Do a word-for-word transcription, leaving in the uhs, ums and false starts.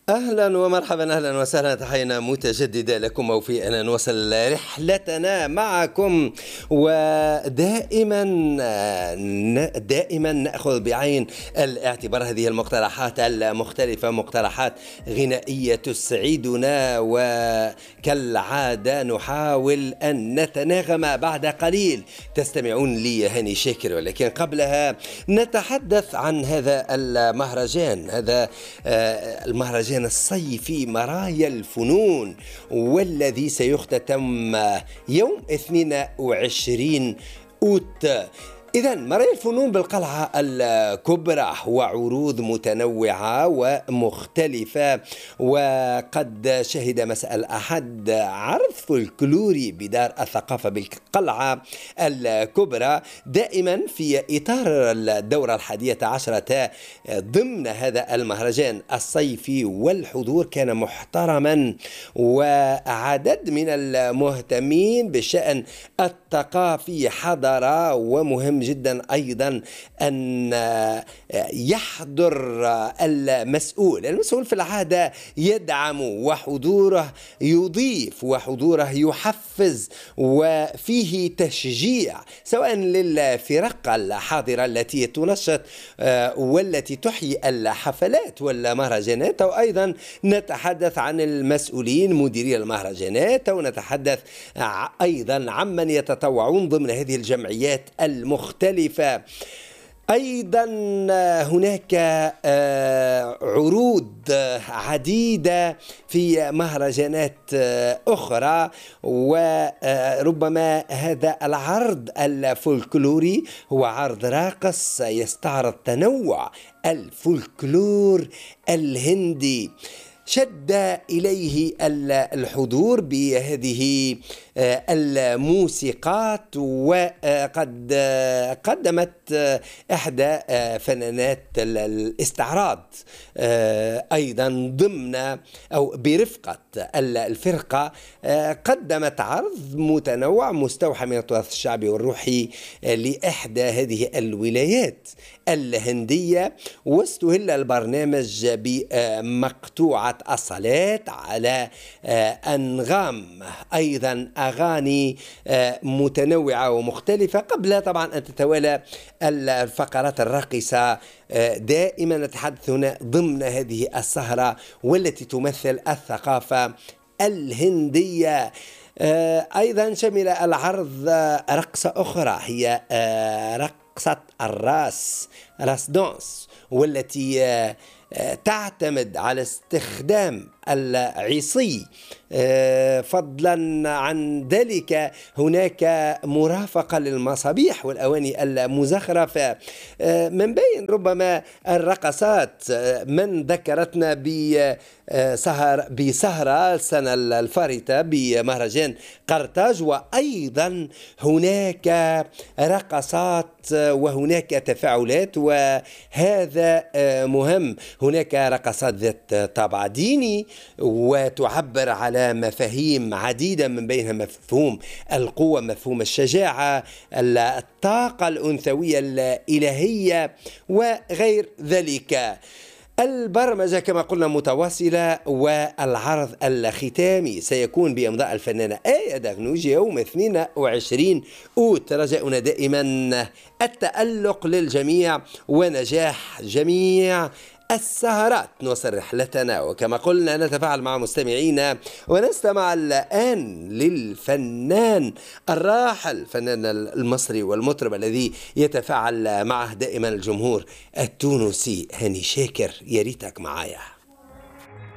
أهلا ومرحبا، أهلا وسهلا، تحينا متجددة لكم وفي أن نواصل رحلتنا معكم. ودائما دائما نأخذ بعين الاعتبار هذه المقترحات المختلفة، مقترحات غنائية تسعدنا، وكالعادة نحاول أن نتناغم. بعد قليل تستمعون لي هاني شاكر، ولكن قبلها نتحدث عن هذا المهرجان، هذا المهرجان الصيفي مرايا الفنون، والذي سيختتم يوم اثنين وعشرين أوت. إذا مرايا الفنون بالقلعة الكبرى هو عروض متنوعة ومختلفة، وقد شهد مساء الأحد عرض فولكلوري بدار الثقافة بالقلعة الكبرى، دائما في إطار الدورة الحادية عشرة ضمن هذا المهرجان الصيفي. والحضور كان محترما، وعدد من المهتمين بالشأن الثقافي حضر. ومهم جدا أيضا أن يحضر المسؤول المسؤول في العادة يدعم، وحضوره يضيف، وحضوره يحفز، وفيه تشجيع سواء للفرق الحاضرة التي تنشط والتي تحيي الحفلات والمهرجانات، أو أيضا نتحدث عن المسؤولين مديري المهرجانات، أو نتحدث أيضا عمن يتطوعون ضمن هذه الجمعيات المختلفة. أيضا هناك عروض عديدة في مهرجانات أخرى، وربما هذا العرض الفولكلوري هو عرض راقص يستعرض تنوع الفولكلور الهندي. شد إليه الحضور بهذه الموسيقات، وقد قدمت إحدى فنانات الاستعراض أيضا ضمن أو برفقة الفرقة، قدمت عرض متنوع مستوحى من التراث الشعبي والروحي لإحدى هذه الولايات الهندية. واستهل البرنامج بمقطوعة الصلاة على أنغام، أيضا أغاني متنوعة ومختلفة، قبل طبعا أن تتوالى الفقرات الراقصة. دائما نتحدث هنا ضمن هذه السهرة والتي تمثل الثقافة الهندية. أيضا شمل العرض رقصة أخرى، هي رقصة الراس، راس دانس، والتي تعتمد على استخدام العصي. فضلا عن ذلك هناك مرافقة للمصابيح والأواني المزخرفة. من بين ربما الرقصات من ذكرتنا بسهر بسهرة السنة الفارطة بمهرجان قرطاج، وأيضا هناك رقصات وهناك تفاعلات، وهذا مهم. هناك رقصات ذات طابع ديني وتعبر على مفاهيم عديدة، من بينها مفهوم القوة، مفهوم الشجاعة، الطاقة الأنثوية الإلهية وغير ذلك. البرمجة كما قلنا متواصلة، والعرض الختامي سيكون بإمضاء الفنانة آية دغنوج يوم اثنين وعشرين أوت. رجاؤنا دائما التألق للجميع ونجاح جميع السهرات. نواصل رحلتنا، وكما قلنا نتفاعل مع مستمعينا، ونستمع الآن للفنان الراحل، الفنان المصري والمطرب الذي يتفاعل معه دائما الجمهور التونسي، هاني شاكر. يا ريتك معايا.